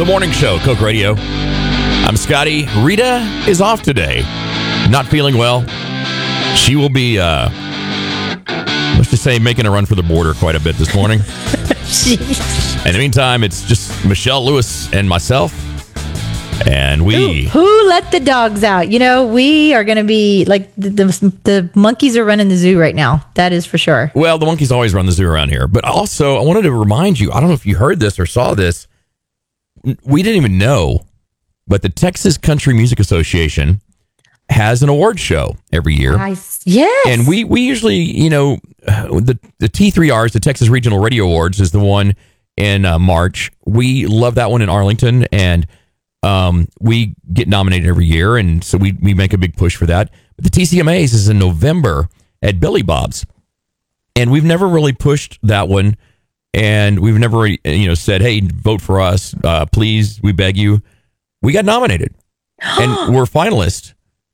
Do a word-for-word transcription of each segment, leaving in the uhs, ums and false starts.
morning show, Coke Radio. I'm Scotty. Rita is off today. Not feeling well. She will be, uh, let's just say, making a run for the border quite a bit this morning. In the meantime, it's just Michelle Lewis and myself. And we... Who, who let the dogs out? You know, we are going to be, like, the, the the monkeys are running the zoo right now. That is for sure. Well, the monkeys always run the zoo around here. But also, I wanted to remind you, I don't know if you heard this or saw this. We didn't even know, but the Texas Country Music Association has an award show every year. Nice. Yes. And we, we usually, you know, the, the T three Rs, the Texas Regional Radio Awards, is the one in uh, March. We love that one in Arlington, and um, we get nominated every year, and so we, we make a big push for that. But the T C M As is in November at Billy Bob's, and we've never really pushed that one, and we've never, you know, said, hey, vote for us, uh, please, we beg you. We got nominated, and we're finalists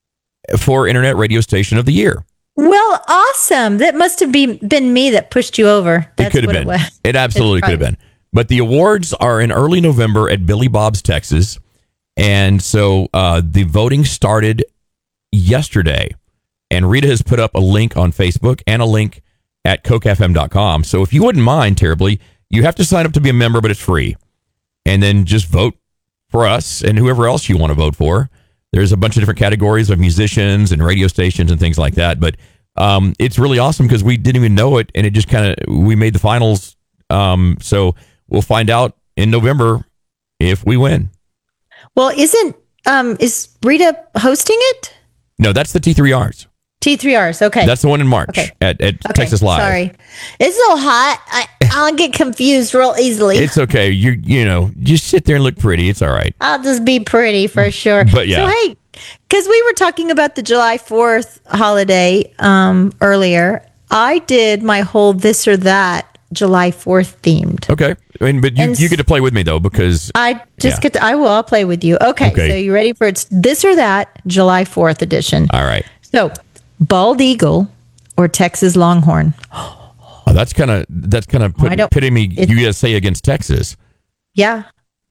for Internet Radio Station of the Year. Well, awesome. That must have been, been me that pushed you over. That's it could have what been. It, was. It absolutely could have been. But the awards are in early November at Billy Bob's, Texas. And so uh, the voting started yesterday. And Rita has put up a link on Facebook and a link at coke f m dot com. So if you wouldn't mind terribly, you have to sign up to be a member, but it's free. And then just vote for us and whoever else you want to vote for. There's a bunch of different categories of musicians and radio stations and things like that. But um, it's really awesome because we didn't even know it. And it just kind of, we made the finals. Um, so we'll find out in November if we win. Well, isn't, um, is Rita hosting it? No, that's the T three Rs. T three Rs, okay. That's the one in March okay. at, at okay. Texas Live. Sorry. It's so hot. I, I'll get confused real easily. It's okay. You you know, just sit there and look pretty. It's all right. I'll just be pretty for sure. But yeah. So, hey, because we were talking about the July fourth holiday um, earlier, I did my whole this or that July fourth themed. Okay. I mean, but you, And you get to play with me, though, because... I just yeah. get to, I will, I'll play with you. Okay, Okay. So you ready for it's this or that July fourth edition. All right. So, Bald Eagle or Texas Longhorn? Oh, that's kind of that's kind of I don't- pitting me it- U S A against Texas. Yeah.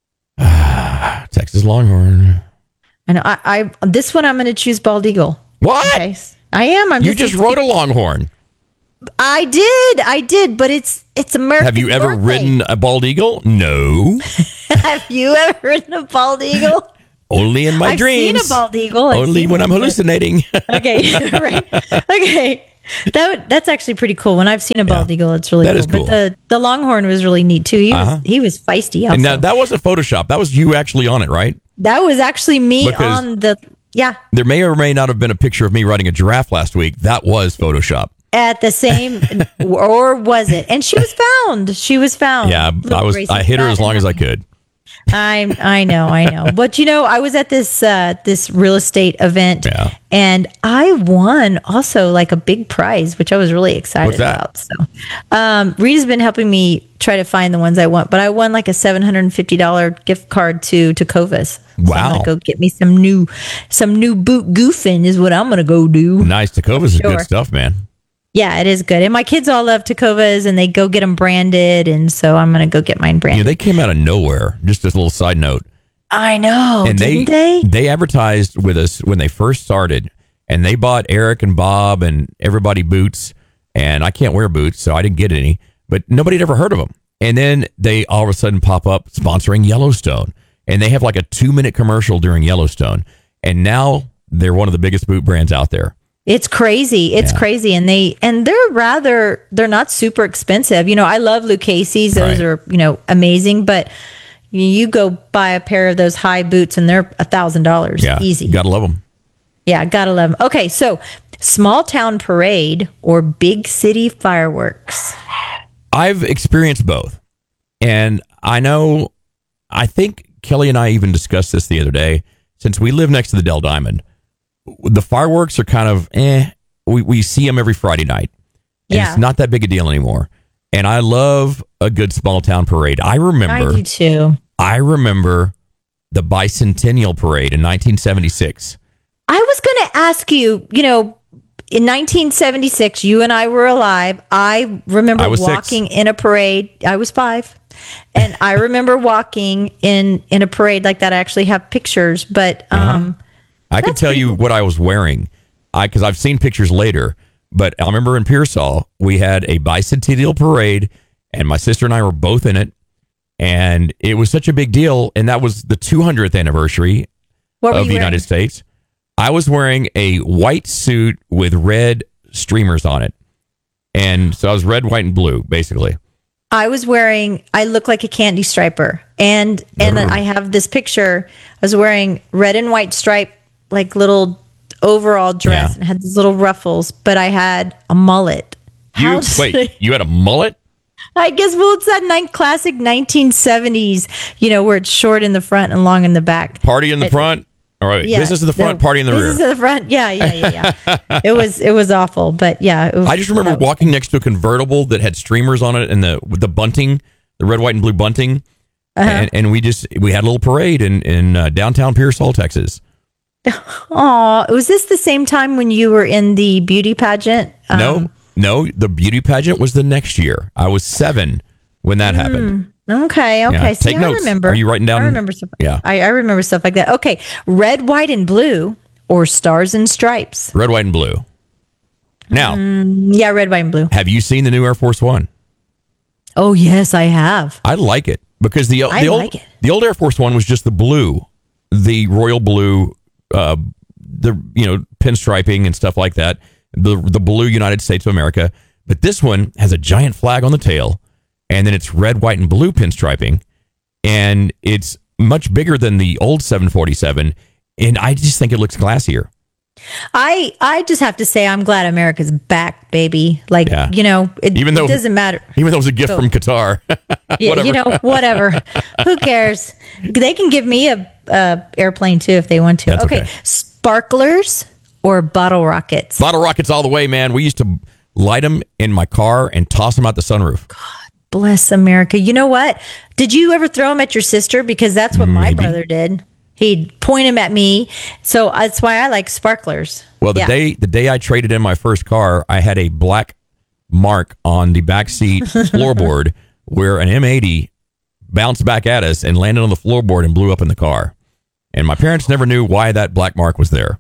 Texas Longhorn. I know. I, I this one I'm going to choose Bald Eagle. What? Okay. I am. I'm You just wrote a Longhorn. I did. I did, but it's it's American. Have you ever birthday. ridden a bald eagle? No. Have you ever ridden a bald eagle? Only in my I've dreams. seen a bald eagle. I've Only seen when it, I'm but- hallucinating. Okay, right. Okay. That that's actually pretty cool. When I've seen a bald Yeah. eagle, it's really That cool. is cool. But the, the Longhorn was really neat too. He Uh-huh. was he was feisty also. And now, that wasn't Photoshop. That was you actually on it, right? That was actually me Because- on the yeah. There may or may not have been a picture of me riding a giraffe last week. That was Photoshop. At the same, or was it? And she was found. She was found. Yeah, Little I was. Gracie I hit her fat as long and as I happy. could. I I know, I know. But you know, I was at this uh, this real estate event, Yeah. and I won also like a big prize, which I was really excited What's that? about. So, um, Rita's been helping me try to find the ones I want, but I won like a seven hundred and fifty dollar gift card to Tecovas. So Wow. I'm gonna go get me some new some new boot goofing is what I'm gonna go do. Nice. Tecovas is Sure. good stuff, man. Yeah, it is good, and my kids all love Tecovas, and they go get them branded, and so I'm gonna go get mine Yeah, branded. they came out of nowhere. Just as a little side note. I know, and didn't they, they? they advertised with us when they first started, and they bought Eric and Bob and everybody boots, and I can't wear boots, so I didn't get any, but nobody had ever heard of them. And then they all of a sudden pop up sponsoring Yellowstone, and they have like a two minute commercial during Yellowstone, and now they're one of the biggest boot brands out there. It's crazy. It's Yeah. crazy. And they, and they're rather, they're not super expensive. You know, I love Lucchese's. Those Right. are, you know, amazing. But you go buy a pair of those high boots and they're a thousand dollars. Yeah, Easy. gotta love them. Yeah. Gotta love them. Okay. So small town parade or big city fireworks. I've experienced both. And I know, I think Kelly and I even discussed this the other day, since we live next to the Dell Diamond, the fireworks are kind of, eh, we, we see them every Friday night. And Yeah. it's not that big a deal anymore. And I love a good small town parade. I remember, I do too. I remember the Bicentennial Parade in nineteen seventy-six. I was going to ask you, you know, in nineteen seventy-six, you and I were alive. I remember I was walking six. in a parade. I was five. And I remember walking in, in a parade like that. I actually have pictures, but um, I could That's tell pretty you cool. what I was wearing, I because I've seen pictures later. But I remember in Pearsall we had a bicentennial parade, and my sister and I were both in it, and it was such a big deal. And that was the two hundredth anniversary what were of you the wearing? United States. I was wearing a white suit with red streamers on it, and so I was red, white, and blue, basically. I was wearing, I look like a candy striper. And and then I have this picture. I was wearing red and white stripe, like little overall dress, Yeah. and had these little ruffles, but I had a mullet. You How does wait, it- you had a mullet? I guess, well, it's that nine, classic nineteen seventies, you know, where it's short in the front and long in the back. Party in the front? All right, Yeah, business in the front, party in the rear. Business in the front. Yeah, yeah, yeah, yeah. it was it was awful, but yeah. It was, I just remember that was- walking next to a convertible that had streamers on it and the with the bunting, the red, white, and blue bunting, Uh-huh. and, and we just we had a little parade in in uh, downtown Pearsall, Texas. Aw, was this the same time when you were in the beauty pageant? Um, no, no, the beauty pageant was the next year. I was seven when that happened. Okay, okay. Yeah, See, take I notes. remember. Are you writing down- I remember stuff. Yeah. I, I remember stuff like that. Okay, red, white, and blue, or stars and stripes. Red, white, and blue. Now, Yeah, red, white, and blue. have you seen the new Air Force One? Oh yes, I have. I like it because the I the old like it. the old Air Force One was just the blue, the royal blue, uh, the you know pinstriping and stuff like that. The the blue United States of America, but this one has a giant flag on the tail, and then it's red, white, and blue pinstriping, and it's much bigger than the old seven forty-seven, and I just think it looks classier. I I just have to say I'm glad America's back, baby. Like Yeah. you know, it, Even though- it doesn't matter. Even though it was a gift from Qatar. Yeah, Whatever. you know, whatever. Who cares? They can give me a, a airplane too if they want to. That's okay. okay. Sparklers or bottle rockets? Bottle rockets all the way, man. We used to light them in my car and toss them out the sunroof. Bless America. You know what? Did you ever throw them at your sister? Because that's what my Maybe. brother did. He'd point them at me. So that's why I like sparklers. Well, the Yeah. day the day I traded in my first car, I had a black mark on the back seat floorboard where an M eighty bounced back at us and landed on the floorboard and blew up in the car. And my parents never knew why that black mark was there.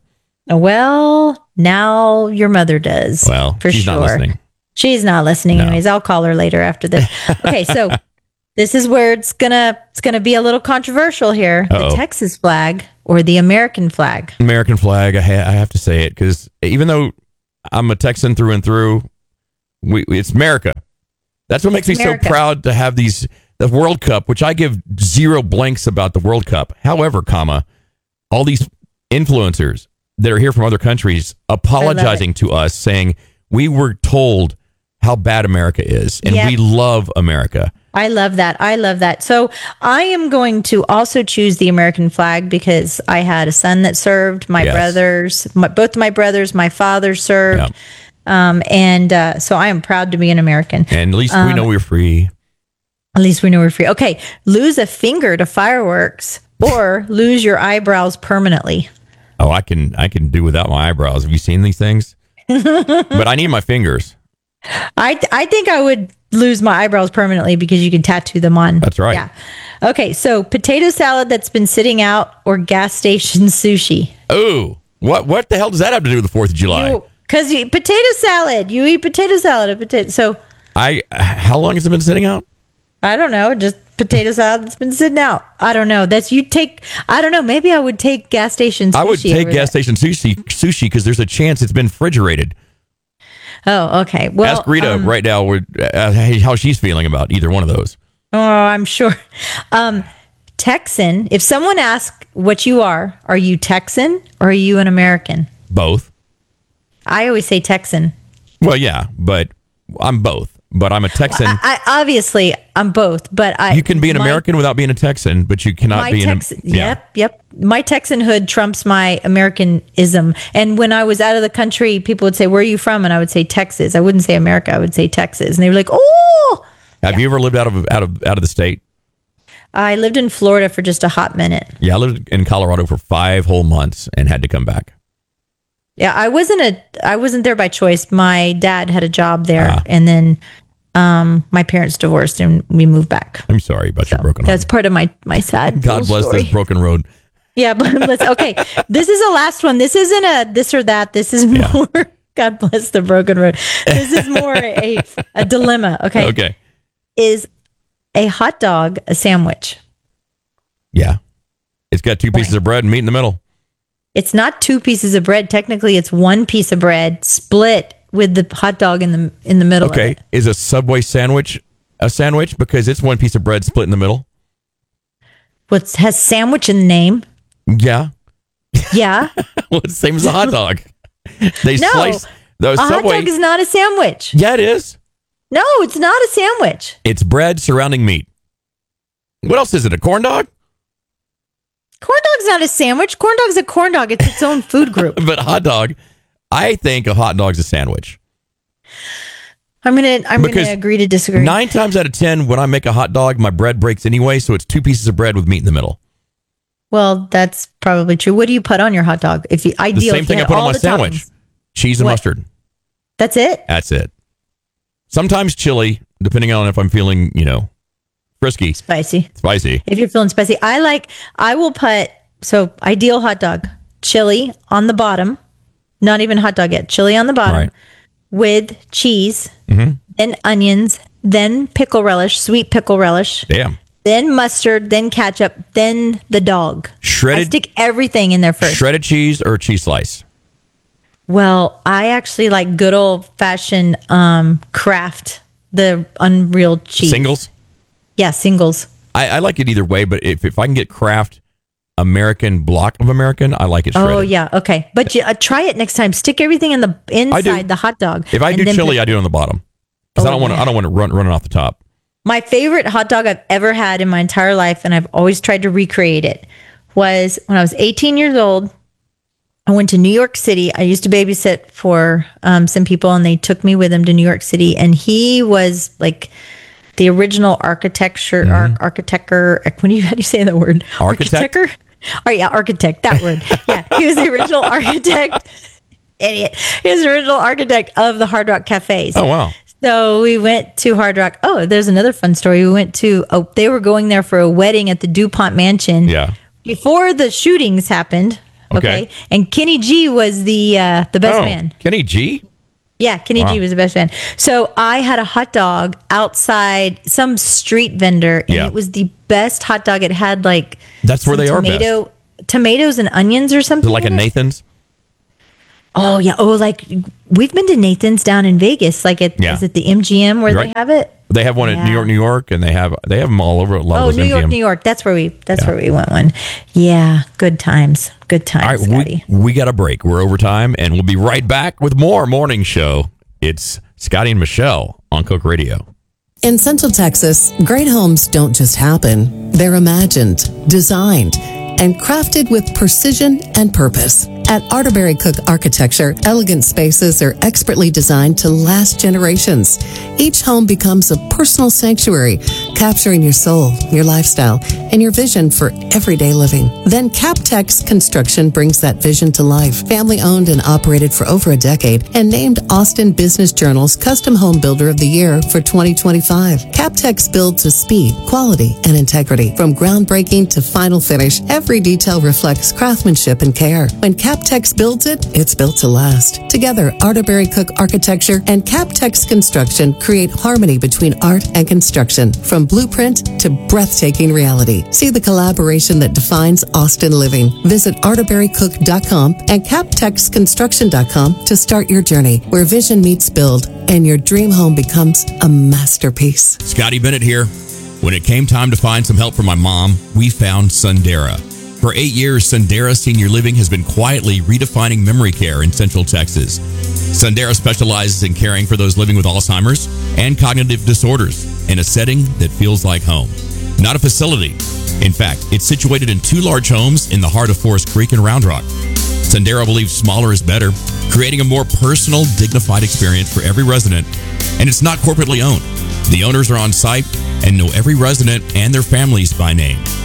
Well, now your mother does. Well, for she's sure. not listening. She's not listening. No. Anyways, I'll call her later after this. Okay, so this is where it's gonna it's gonna be a little controversial here. Uh-oh. The Texas flag or the American flag? American flag, I, ha- I have to say it because even though I'm a Texan through and through, we, it's America. That's what makes me America. so proud to have these the World Cup, which I give zero blanks about the World Cup. However, comma, all these influencers that are here from other countries apologizing to us, saying we were told how bad America is, and Yep. we love America. I love that. I love that. So I am going to also choose the American flag because I had a son that served. My Yes. brothers, my, both my brothers, my father served, Yeah. um, and uh, so I am proud to be an American. And at least Um, we know we're free. At least we know we're free. Okay, lose a finger to fireworks or lose your eyebrows permanently. Oh, I can I can do without my eyebrows. Have you seen these things? But I need my fingers. I I think I would lose my eyebrows permanently because you can tattoo them on. That's right. Yeah. Okay, so potato salad that's been sitting out or gas station sushi. Oh, what what the hell does that have to do with the Fourth of July? Because you, potato salad, you eat potato salad. A potato. So I how long has it been sitting out? I don't know, just potato salad that's been sitting out. I don't know. That's you take. I don't know. Maybe I would take gas station sushi. I would take over gas that. station sushi sushi because there's a chance it's been refrigerated. Oh, okay. Well, Ask Rita um, right now what- uh, how she's feeling about either one of those. Oh, I'm sure. Um, Texan. If someone asks what you are, are you Texan or are you an American? Both. I always say Texan. Well, yeah, but I'm both. But I'm a Texan. I, I obviously I'm both, but I you can be an my- American without being a Texan, but you cannot My be an Texan, yeah. yep, yep. My Texanhood trumps my Americanism. And when I was out of the country, people would say, "Where are you from?" And I would say Texas. I wouldn't say America. I would say Texas. And they were like, "Oh!" Have you ever lived out of out of out of the state? I lived in Florida for just a hot minute. Yeah, I lived in Colorado for five whole months and had to come back. Yeah, I wasn't a I wasn't there by choice. My dad had a job there, Ah. and then um, my parents divorced, and we moved back. I'm sorry about your broken That's arm. part of my my sad. God little bless story. this broken road. Yeah, but let's okay. This is the last one. This isn't a this or that. This is Yeah. more. God bless the broken road. This is more a a dilemma. Okay, Okay. is a hot dog a sandwich? Yeah. It's got two pieces of bread and meat in the middle. It's not two pieces of bread. Technically, it's one piece of bread split with the hot dog in the in the middle. Okay. Of it. Is a Subway sandwich a sandwich because it's one piece of bread split in the middle? What has sandwich in the name? Yeah. Yeah. Well, it's the same as a hot dog. They No, slice the a hot Subway. dog is not a sandwich. Yeah, it is. No, it's not a sandwich. It's bread surrounding meat. What else is it? A corn dog? Corn dog's not a sandwich. Corn dog's a corn dog. It's its own food group. But hot dog, I think a hot dog's a sandwich. I'm gonna I'm Because gonna agree to disagree. Nine times out of ten, when I make a hot dog, my bread breaks anyway, so it's two pieces of bread with meat in the middle. Well, that's probably true. What do you put on your hot dog? If you The ideal, same if thing you I had put on all my the sandwich. toppings. Cheese and What? mustard. That's it. That's it. Sometimes chili, depending on if I'm feeling, you know, frisky, Spicy. spicy. If you're feeling spicy, I like. I will put so ideal hot dog chili on the bottom. Not even hot dog yet. Chili on the bottom Right. with cheese, Mm-hmm. then onions, then pickle relish, sweet pickle relish, Damn. then mustard, then ketchup, then the dog. I Shredded stick everything in there first. shredded cheese or cheese slice? Well, I actually like good old fashioned um, Kraft, the Unreal cheese. Singles? Yeah, singles. I, I like it either way, but if, if I can get Kraft American block of American, I like it shredded. Oh yeah, okay. But you, uh, try it next time. Stick everything in the inside the hot dog. If I and do then chili, put- I do it on the bottom. Because Oh, I don't want to yeah. I don't want to run running off the top. My favorite hot dog I've ever had in my entire life, and I've always tried to recreate it, was when I was eighteen years old. I went to New York City. I used to babysit for um, some people, and they took me with them to New York City. And he was like the original architecture, ar- architecture. What do you how do you say that word? Mm-hmm. Architect? Architecture? Oh yeah, architect. That word. Yeah, he was the original architect. Idiot. He was the original architect of the Hard Rock cafes. Oh wow. So we went to Hard Rock. Oh, there's another fun story. We went to, oh, they were going there for a wedding at the DuPont Mansion. Yeah. Before the shootings happened. Okay. Okay. And Kenny G was the uh, the best oh, man. Kenny G? Yeah, Kenny Wow. G was the best man. So I had a hot dog outside some street vendor, and Yeah. it was the best hot dog. It had like That's where some they are best. tomato, tomatoes and onions or Is something. it like a in it. Nathan's? Oh yeah. Oh, like we've been to Nathan's down in Vegas. Like at Yeah. is it the M G M where You're they right. have it? They have one at Yeah. New York, New York, and they have they have them all over. A lot Oh, of those New M G M. York, New York. That's where we. That's Yeah. where we went. One. Yeah, good times. Good All times, right, Scotty. we, we got a break. We're over time, and we'll be right back with more morning show. It's Scotty and Michelle on Coke Radio. In Central Texas, great homes don't just happen. They're imagined, designed, and crafted with precision and purpose. At Arterberry Cook Architecture, elegant spaces are expertly designed to last generations. Each home becomes a personal sanctuary, capturing your soul, your lifestyle, and your vision for everyday living. Then Captex Construction brings that vision to life. Family owned and operated for over a decade and named Austin Business Journal's Custom Home Builder of the Year for twenty twenty-five. Captex builds with speed, quality, and integrity. From groundbreaking to final finish, every detail reflects craftsmanship and care. When Captex builds it, it's built to last. Together, Arterberry Cook Architecture and Captex Construction create harmony between art and construction, from blueprint to breathtaking reality. See the collaboration that defines Austin living. Visit arterberry cook dot com and captex construction dot com to start your journey, where vision meets build and your dream home becomes a masterpiece. Scotty Bennett here. When it came time to find some help for my mom, we found Sundera. For eight years, Sundera Senior Living has been quietly redefining memory care in Central Texas. Sundera specializes in caring for those living with Alzheimer's and cognitive disorders in a setting that feels like home, not a facility. In fact, it's situated in two large homes in the heart of Forest Creek and Round Rock. Sundera believes smaller is better, creating a more personal, dignified experience for every resident, and it's not corporately owned. The owners are on site and know every resident and their families by name.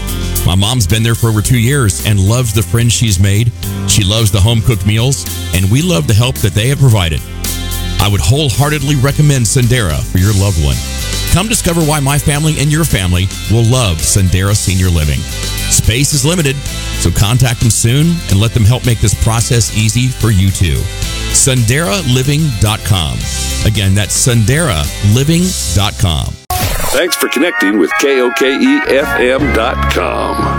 My mom's been there for over two years and loves the friends she's made. She loves the home-cooked meals, and we love the help that they have provided. I would wholeheartedly recommend Sendera for your loved one. Come discover why my family and your family will love Sendera Senior Living. Space is limited, so contact them soon and let them help make this process easy for you too. Sendera Living dot com. Again, that's Sendera Living dot com. Thanks for connecting with K O K E F M dot com.